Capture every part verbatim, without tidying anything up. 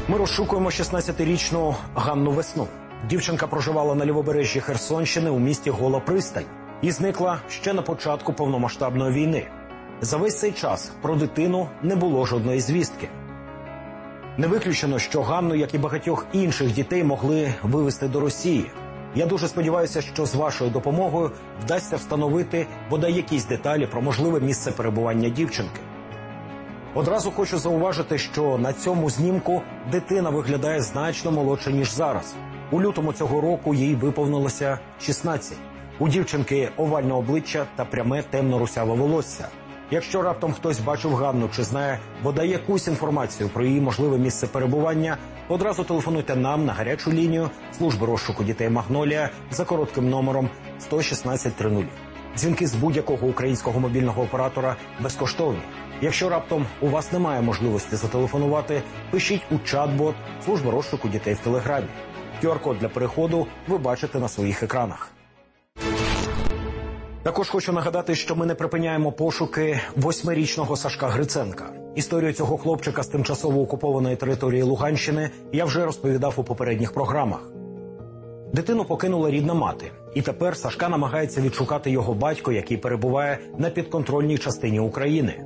Ми розшукуємо шістнадцятирічну Ганну Весну. Дівчинка проживала на лівобережжі Херсонщини у місті Гола Пристань і зникла ще на початку повномасштабної війни. За весь цей час про дитину не було жодної звістки. Не виключено, що Ганну, як і багатьох інших дітей, могли вивезти до Росії. Я дуже сподіваюся, що з вашою допомогою вдасться встановити бодай якісь деталі про можливе місце перебування дівчинки. Одразу хочу зауважити, що на цьому знімку дитина виглядає значно молодше, ніж зараз. У лютому цього року їй виповнилося шістнадцять. У дівчинки овальне обличчя та пряме темно-русяве волосся. Якщо раптом хтось бачив Ганну чи знає бодай якусь інформацію про її можливе місце перебування, одразу телефонуйте нам на гарячу лінію служби розшуку дітей «Магнолія» за коротким номером сто шістнадцять тридцять. Дзвінки з будь-якого українського мобільного оператора безкоштовні. Якщо раптом у вас немає можливості зателефонувати, пишіть у чат-бот служби розшуку дітей в Телеграмі. ку ар код для переходу ви бачите на своїх екранах. Також хочу нагадати, що ми не припиняємо пошуки восьмирічного Сашка Гриценка. Історію цього хлопчика з тимчасово окупованої території Луганщини я вже розповідав у попередніх програмах. Дитину покинула рідна мати, і тепер Сашка намагається відшукати його батько, який перебуває на підконтрольній частині України.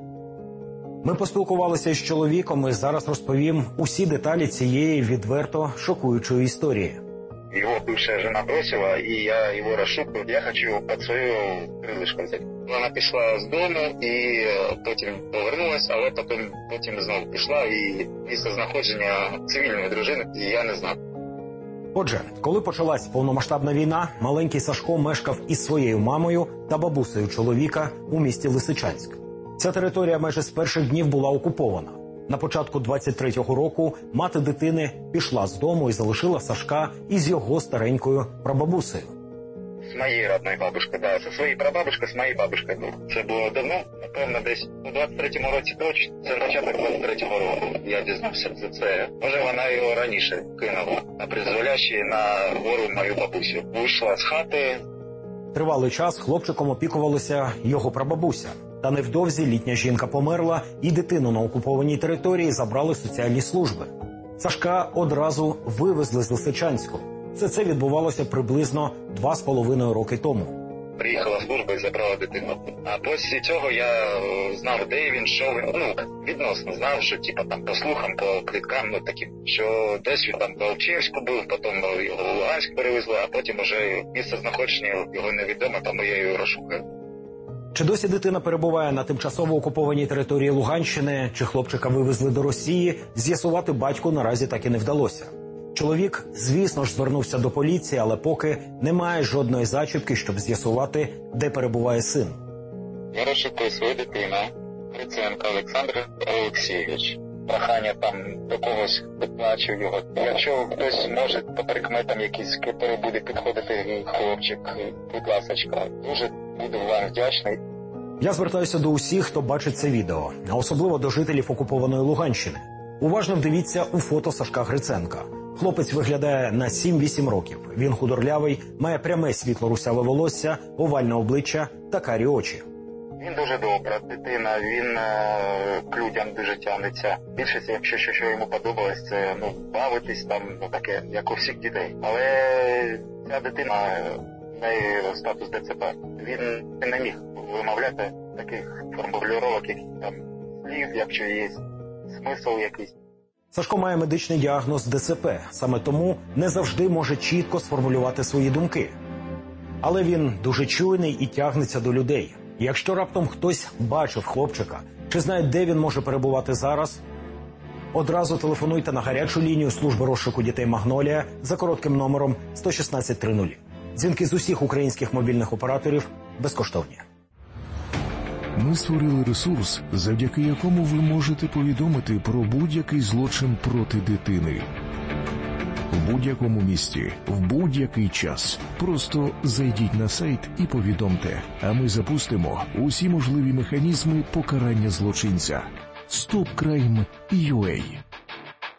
Ми поспілкувалися із чоловіком і зараз розповім усі деталі цієї відверто шокуючої історії. Его бывшая жена бросила, и я его расшукаю. Я хочу под свое крылышко взять. Вона пішла з дому і потім повернулася, але потім, потім знову пішла, і місце знаходження цивільної дружини я не знав. Отже, коли почалась повномасштабна війна, маленький Сашко мешкав із своєю мамою та бабусею чоловіка у місті Лисичанськ. Ця територія майже з перших днів була окупована. На початку двадцять третього року мати дитини пішла з дому і залишила Сашка із його старенькою прабабусею. З моєю родною бабушкою, да, зі своєю прабабушкою, з моєю бабушкою. Це було давно, напевно, десь у двадцять третьому році точно. Це початок двадцять третього року. Я дізнався за це. Може, вона його раніше кинула, на призволяще на гору мою бабусю. Вийшла з хати. Тривалий час хлопчиком опікувалася його прабабуся. Та невдовзі літня жінка померла, і дитину на окупованій території забрали соціальні служби. Сашка одразу вивезли з Лисичанську. Все це відбувалося приблизно два з половиною роки тому. Приїхала служба і забрала дитину. А після цього я знав, де він, що він, ну, відносно знав, що типа там по слухам, по пліткам, ну такі, що десь він там по Овчівську був, потім його в Луганськ перевезли, а потім уже місце знаходження його невідомо, тому я його розшукаю. Чи досі дитина перебуває на тимчасово окупованій території Луганщини, чи хлопчика вивезли до Росії, з'ясувати батьку наразі так і не вдалося. Чоловік, звісно ж, звернувся до поліції, але поки немає жодної зачіпки, щоб з'ясувати, де перебуває син. Я розшукую свою дитину, Гриценка Олександр Олексійович. Прохання там до когось підплачу його. Якщо хтось може по прикметам якийсь, хто буде підходити хлопчик, будь ласочка, дуже буду вам вдячний. Я звертаюся до усіх, хто бачить це відео, а особливо до жителів окупованої Луганщини. Уважно вдивіться у фото Сашка Гриценка. Хлопець виглядає на сім-вісім років. Він худорлявий, має пряме світло-русяве волосся, овальне обличчя та карі очі. Він дуже добра дитина, він е, к людям дуже тягнеться. Більшість, якщо що, що йому подобалось, це ну, бавитись там, ну таке, як у всіх дітей. Але ця дитина, в неї статус де це пе. Він не міг вимовляти таких формулювань, яких там слів, якщо є смисл якийсь. Сашко має медичний діагноз де це пе, саме тому не завжди може чітко сформулювати свої думки. Але він дуже чуйний і тягнеться до людей. Якщо раптом хтось бачив хлопчика, чи знає, де він може перебувати зараз, одразу телефонуйте на гарячу лінію служби розшуку дітей «Магнолія» за коротким номером сто шістнадцять тридцять. Дзвінки з усіх українських мобільних операторів безкоштовні. Ми створили ресурс, завдяки якому ви можете повідомити про будь-який злочин проти дитини. В будь-якому місті, в будь-який час. Просто зайдіть на сайт і повідомте, а ми запустимо усі можливі механізми покарання злочинця. стоп крайм крапка ю а